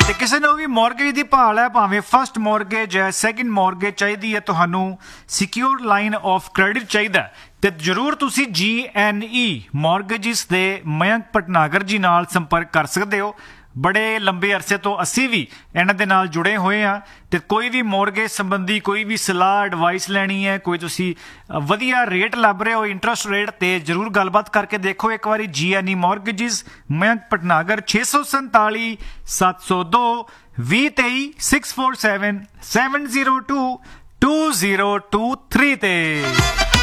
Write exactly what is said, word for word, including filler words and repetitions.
ਤੇ ਕਿਸੇ ਨੂੰ ਵੀ ਮੌਰਗੇਜ ਦੀ ਭਾਲ ਹੈ, ਭਾਵੇਂ ਫਸਟ ਮੌਰਗੇਜ ਹੈ, ਸੈਕਿੰਡ ਮੌਰਗੇਜ ਚਾਹੀਦੀ ਹੈ, ਤੁਹਾਨੂੰ ਸਿਕਿਉਰ ਲਾਈਨ ਆਫ ਕ੍ਰੈਡਿਟ ਚਾਹੀਦਾ ਤੇ ਜ਼ਰੂਰ ਤੁਸੀਂ ਜੀ ਐਨ ਈ ਮੌਰਗੇਜਿਸ ਦੇ ਮਯੰਕ ਭਟਨਾਗਰ ਜੀ ਨਾਲ ਸੰਪਰਕ ਕਰ ਸਕਦੇ ਹੋ। ਬੜੇ ਲੰਬੇ ਅਰਸੇ ਤੋਂ ਅਸੀਂ ਵੀ ਇਹਨਾਂ ਦੇ ਨਾਲ ਜੁੜੇ ਹੋਏ ਹਾਂ ਤੇ ਕੋਈ ਵੀ ਮੌਰਗੇਜ ਸੰਬੰਧੀ ਕੋਈ ਵੀ ਸਲਾਹ ਐਡਵਾਈਸ ਲੈਣੀ ਹੈ, ਕੋਈ ਤੁਸੀਂ ਵਧੀਆ ਰੇਟ ਲੱਭ ਰਹੇ ਹੋ ਇੰਟਰਸਟ ਰੇਟ ਤੇ ਜ਼ਰੂਰ ਗੱਲਬਾਤ ਕਰਕੇ ਦੇਖੋ ਇੱਕ ਵਾਰੀ। ਜੀ ਐਨ ਈ ਮੌਰਗੇਜਿਸ ਮਯੰਕ ਭਟਨਾਗਰ ਛੇ ਸੌ ਸੰਤਾਲੀ ਸੱਤ ਸੌ ਦੋ ਵੀਹ ਤੇਈ six four seven seven zero two two zero two three ਤੇ।